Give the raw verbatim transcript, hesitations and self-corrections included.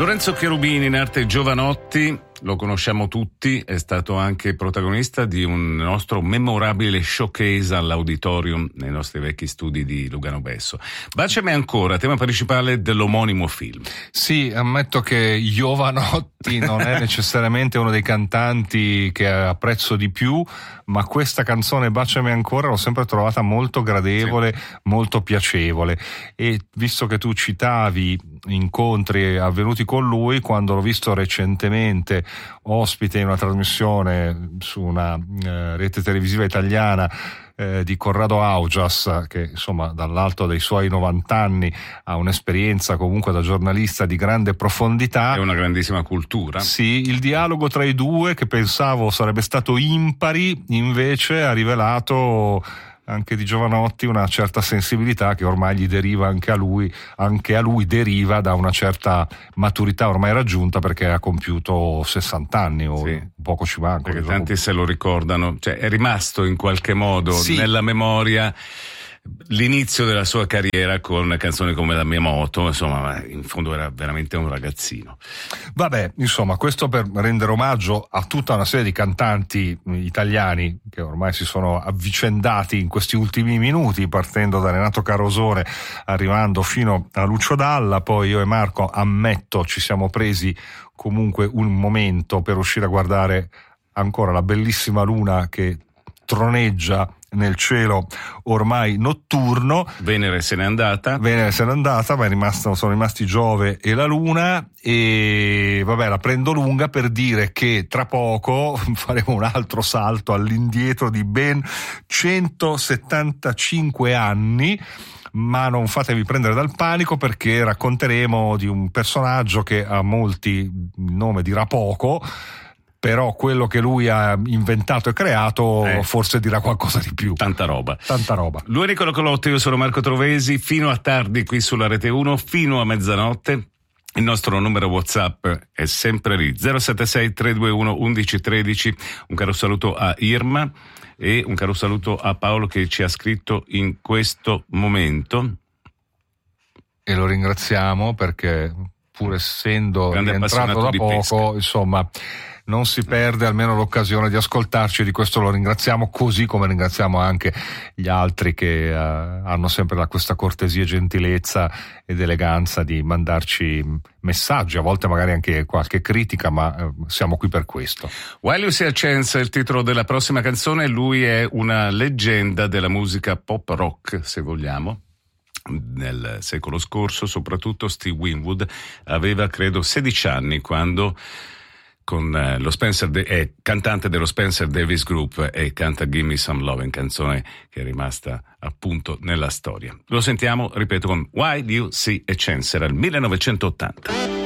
Lorenzo Cherubini, in arte Giovanotti, lo conosciamo tutti, è stato anche protagonista di un nostro memorabile showcase all'Auditorium nei nostri vecchi studi di Lugano Besso. Baciami ancora, tema principale dell'omonimo film. Sì, ammetto che Giovanotti non è necessariamente uno dei cantanti che apprezzo di più, ma questa canzone Baciami ancora l'ho sempre trovata molto gradevole, sì. molto piacevole, e visto che tu citavi incontri avvenuti con lui, quando l'ho visto recentemente ospite in una trasmissione su una eh, rete televisiva italiana eh, di Corrado Augias, che insomma dall'alto dei suoi novanta anni ha un'esperienza comunque da giornalista di grande profondità e una grandissima cultura. Sì, il dialogo tra i due, che pensavo sarebbe stato impari, invece ha rivelato anche di Giovanotti una certa sensibilità che ormai gli deriva anche a lui, anche a lui deriva da una certa maturità ormai raggiunta, perché ha compiuto sessanta anni o sì. poco ci manca. Perché tanti se lo ricordano, cioè è rimasto in qualche modo sì. nella memoria l'inizio della sua carriera con canzoni come La mia moto, insomma, in fondo era veramente un ragazzino. Vabbè, insomma, questo per rendere omaggio a tutta una serie di cantanti italiani che ormai si sono avvicendati in questi ultimi minuti, partendo da Renato Carosone, arrivando fino a Lucio Dalla. Poi io e Marco, ammetto, ci siamo presi comunque un momento per uscire a guardare ancora la bellissima luna che troneggia nel cielo ormai notturno. Venere se n'è andata. Venere se n'è andata, ma è rimasto, sono rimasti Giove e la Luna, e vabbè, la prendo lunga per dire che tra poco faremo un altro salto all'indietro di ben centosettantacinque anni. Ma non fatevi prendere dal panico, perché racconteremo di un personaggio che a molti il nome dirà poco, però quello che lui ha inventato e creato eh. forse dirà qualcosa di più. Tanta roba. Tanta roba. Lui è Nicolò Colotto, io sono Marco Trovesi, fino a tardi qui sulla Rete uno, fino a mezzanotte. Il nostro numero WhatsApp è sempre lì, zero sette sei tre due uno uno uno uno tre. Un caro saluto a Irma e un caro saluto a Paolo, che ci ha scritto in questo momento. E lo ringraziamo, perché pur essendo grande rientrato da di poco, pesca. insomma, non si perde almeno l'occasione di ascoltarci, di questo lo ringraziamo, così come ringraziamo anche gli altri che uh, hanno sempre la, questa cortesia, gentilezza ed eleganza di mandarci messaggi, a volte magari anche qualche critica, ma uh, siamo qui per questo. While You See a Chance è il titolo della prossima canzone. Lui è una leggenda della musica pop rock, se vogliamo. Nel secolo scorso, soprattutto Steve Winwood aveva credo sedici anni quando con eh, lo Spencer De- è cantante dello Spencer Davis Group e canta Gimme Some Lovin', canzone che è rimasta appunto nella storia. Lo sentiamo, ripeto, con While You See a Chance, era il millenovecentottanta.